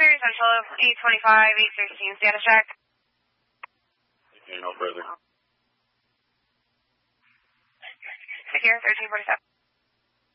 Missouri Central, 825, 816, status check. Okay, no further. Take care, 1347.